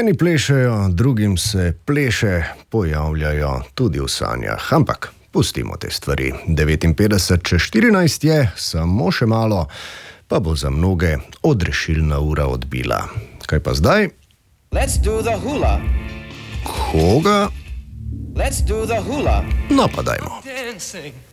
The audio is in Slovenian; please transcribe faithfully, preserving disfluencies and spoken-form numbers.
Eni plešejo, drugim se pleše, pojavljajo tudi v sanjah. Ampak pustimo te stvari. devetinpetdeset čez štirinajst je, samo še malo, pa bo za mnoge odrešilna ura odbila. Kaj pa zdaj? Let's do the hula. Koga? Let's do the hula. No pa dajmo. Dancing.